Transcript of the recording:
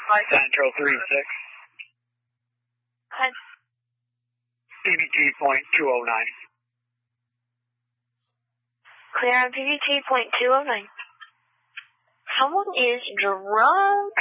Central 3-6. Hi. PBT .209. Clear on PBT .209. Someone is drunk.